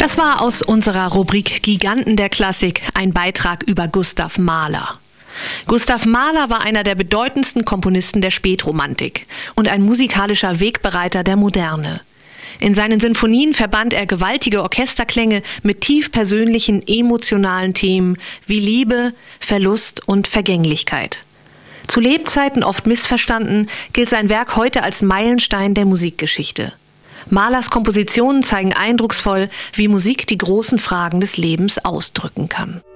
Das war aus unserer Rubrik Giganten der Klassik ein Beitrag über Gustav Mahler. Gustav Mahler war einer der bedeutendsten Komponisten der Spätromantik und ein musikalischer Wegbereiter der Moderne. In seinen Sinfonien verband er gewaltige Orchesterklänge mit tief persönlichen, emotionalen Themen wie Liebe, Verlust und Vergänglichkeit. Zu Lebzeiten oft missverstanden, gilt sein Werk heute als Meilenstein der Musikgeschichte. Mahlers Kompositionen zeigen eindrucksvoll, wie Musik die großen Fragen des Lebens ausdrücken kann.